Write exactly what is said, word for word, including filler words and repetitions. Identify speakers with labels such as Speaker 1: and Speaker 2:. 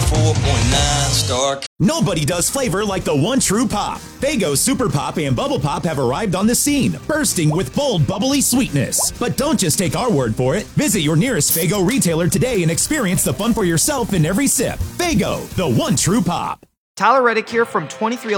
Speaker 1: four point nine star.
Speaker 2: Nobody does flavor like the one true pop. Faygo Super Pop and Bubble Pop have arrived on the scene, bursting with bold, bubbly sweetness. But don't just take our word for it. Visit your nearest Faygo retailer today and experience the fun for yourself in every sip. Faygo, the one true pop.
Speaker 3: Tyler Reddick here from twenty-three